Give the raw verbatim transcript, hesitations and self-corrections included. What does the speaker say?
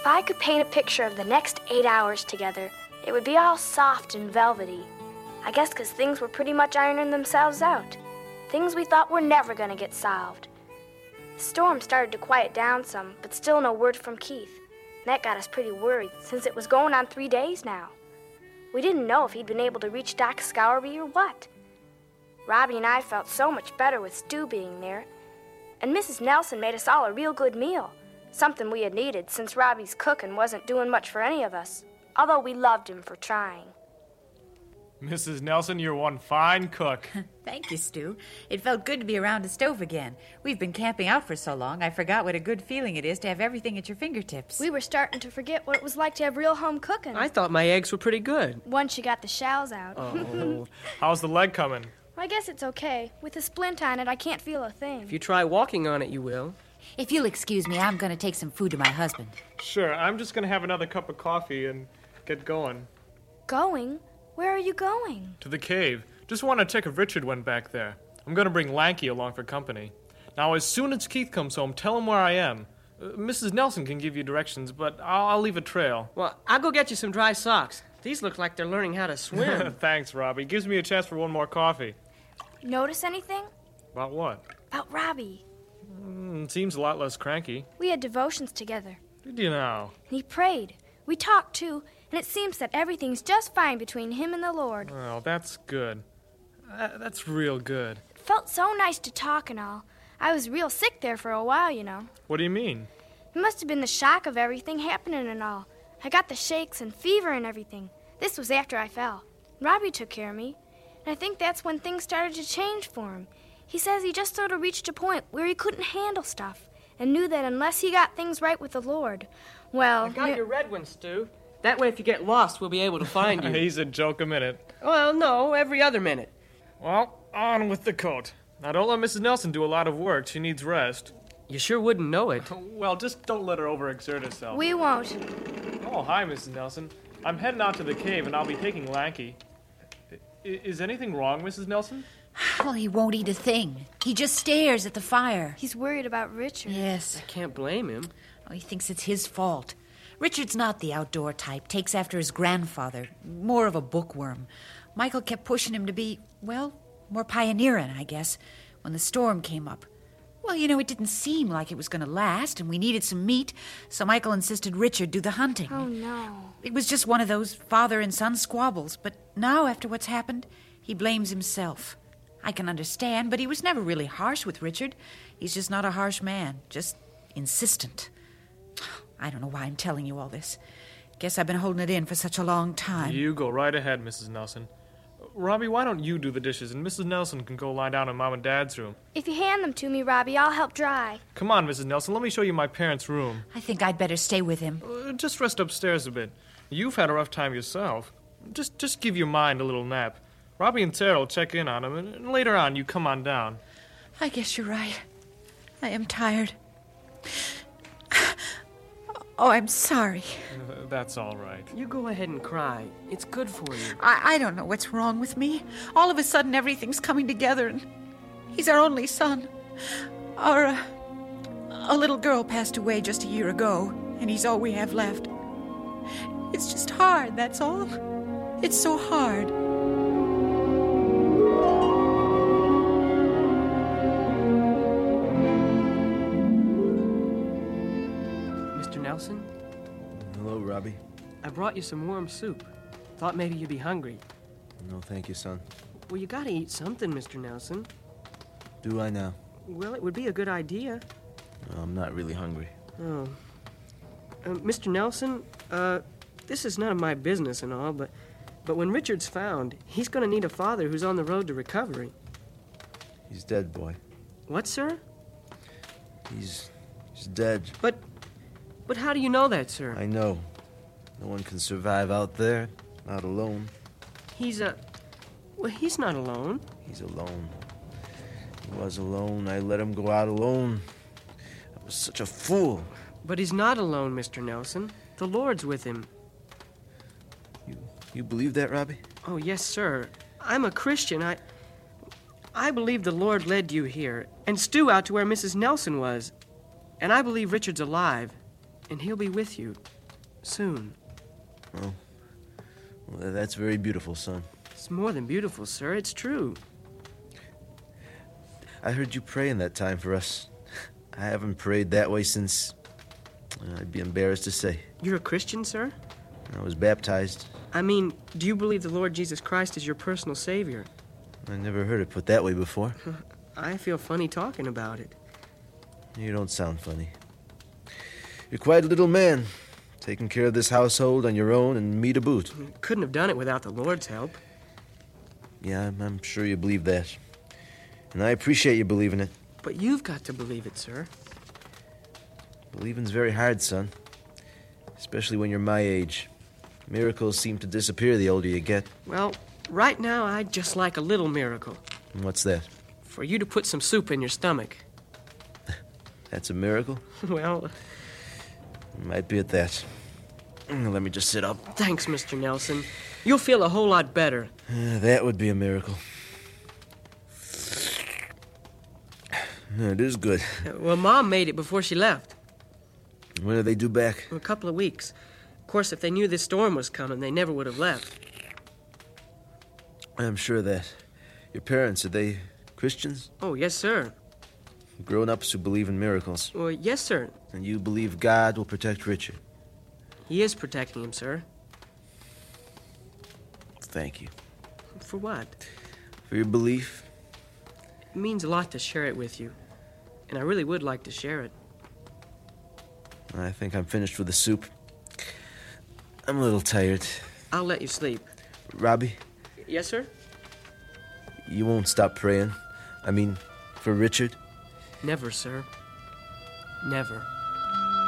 If I could paint a picture of the next eight hours together, it would be all soft and velvety. I guess because things were pretty much ironing themselves out. Things we thought were never going to get solved. The storm started to quiet down some, but still no word from Keith. And that got us pretty worried, since it was going on three days now. We didn't know if he'd been able to reach Doc Scourby or what. Robbie and I felt so much better with Stu being there. And Missus Nelson made us all a real good meal, something we had needed since Robbie's cooking wasn't doing much for any of us, although we loved him for trying. Missus Nelson, you're one fine cook. Thank you, Stu. It felt good to be around a stove again. We've been camping out for so long, I forgot what a good feeling it is to have everything at your fingertips. We were starting to forget what it was like to have real home cooking. I thought my eggs were pretty good. Once you got the shells out. Oh. How's the leg coming? Well, I guess it's okay. With a splint on it, I can't feel a thing. If you try walking on it, you will. If you'll excuse me, I'm going to take some food to my husband. Sure, I'm just going to have another cup of coffee and get going. Going? Where are you going? To the cave. Just want to check if Richard went back there. I'm going to bring Lanky along for company. Now, as soon as Keith comes home, tell him where I am. Uh, Missus Nelson can give you directions, but I'll, I'll leave a trail. Well, I'll go get you some dry socks. These look like they're learning how to swim. Thanks, Robbie. Gives me a chance for one more coffee. Notice anything? About what? About Robbie. Mm, seems a lot less cranky. We had devotions together. Did you know? And he prayed. We talked, too, and it seems that everything's just fine between him and the Lord. Oh, that's good. Uh, that's real good. It felt so nice to talk and all. I was real sick there for a while, you know. What do you mean? It must have been the shock of everything happening and all. I got the shakes and fever and everything. This was after I fell. Robbie took care of me, and I think that's when things started to change for him. He says he just sort of reached a point where he couldn't handle stuff and knew that unless he got things right with the Lord, well... I got your red one, Stu. That way, if you get lost, we'll be able to find you. He's a joke a minute. Well, no, every other minute. Well, on with the coat. Now, don't let Missus Nelson do a lot of work. She needs rest. You sure wouldn't know it. Well, just don't let her overexert herself. We won't. Oh, hi, Missus Nelson. I'm heading out to the cave, and I'll be taking Lanky. I- is anything wrong, Missus Nelson? Well, he won't eat a thing. He just stares at the fire. He's worried about Richard. Yes. I can't blame him. Oh, he thinks it's his fault. Richard's not the outdoor type, takes after his grandfather, more of a bookworm. Michael kept pushing him to be, well, more pioneering, I guess, when the storm came up. Well, you know, it didn't seem like it was going to last, and we needed some meat, so Michael insisted Richard do the hunting. Oh, no. It was just one of those father and son squabbles, but now, after what's happened, he blames himself. I can understand, but he was never really harsh with Richard. He's just not a harsh man, just insistent. I don't know why I'm telling you all this. Guess I've been holding it in for such a long time. You go right ahead, Missus Nelson. Robbie, why don't you do the dishes, and Missus Nelson can go lie down in Mom and Dad's room? If you hand them to me, Robbie, I'll help dry. Come on, Missus Nelson, let me show you my parents' room. I think I'd better stay with him. Uh, just rest upstairs a bit. You've had a rough time yourself. Just just give your mind a little nap. Robbie and Tara will check in on him, and, and later on, you come on down. I guess you're right. I am tired. Oh, I'm sorry. Uh, that's all right. You go ahead and cry. It's good for you. I, I don't know what's wrong with me. All of a sudden, everything's coming together, and he's our only son. Our, uh, a little girl passed away just a year ago, and he's all we have left. It's just hard, that's all. It's so hard. Mister Nelson? Hello, Robbie. I brought you some warm soup. Thought maybe you'd be hungry. No, thank you, son. Well, you gotta eat something, Mister Nelson. Do I now? Well, it would be a good idea. No, I'm not really hungry. Oh. Uh, Mister Nelson, uh, this is none of my business and all, but, but when Richard's found, he's gonna need a father who's on the road to recovery. He's dead, boy. What, sir? He's... he's dead. But, but how do you know that, sir? I know. No one can survive out there, not alone. He's a... Well, he's not alone. He's alone. He was alone. I let him go out alone. I was such a fool. But he's not alone, Mister Nelson. The Lord's with him. You you believe that, Robbie? Oh, yes, sir. I'm a Christian. I... I believe the Lord led you here, and Stu out to where Missus Nelson was. And I believe Richard's alive, and he'll be with you. Soon. Well, that's very beautiful, son. It's more than beautiful, sir. It's true. I heard you praying that time for us. I haven't prayed that way since... I'd be embarrassed to say. You're a Christian, sir? I was baptized. I mean, do you believe the Lord Jesus Christ is your personal Savior? I never heard it put that way before. I feel funny talking about it. You don't sound funny. You're quite a little man, taking care of this household on your own and me to boot. Couldn't have done it without the Lord's help. Yeah, I'm, I'm sure you believe that. And I appreciate you believing it. But you've got to believe it, sir. Believing's very hard, son. Especially when you're my age. Miracles seem to disappear the older you get. Well, right now I'd just like a little miracle. And what's that? For you to put some soup in your stomach. That's a miracle? Well... Might be at that. Let me just sit up. Thanks, Mister Nelson. You'll feel a whole lot better. Uh, that would be a miracle. It is good. Well, Mom made it before she left. When did they do back? A couple of weeks. Of course, if they knew this storm was coming, they never would have left. I'm sure of that. Your parents, are they Christians? Oh, yes, sir. Grown-ups who believe in miracles. Well, yes, sir. And you believe God will protect Richard? He is protecting him, sir. Thank you. For what? For your belief. It means a lot to share it with you. And I really would like to share it. I think I'm finished with the soup. I'm a little tired. I'll let you sleep. Robbie? Yes, sir? You won't stop praying? I mean, for Richard? Never, sir. Never.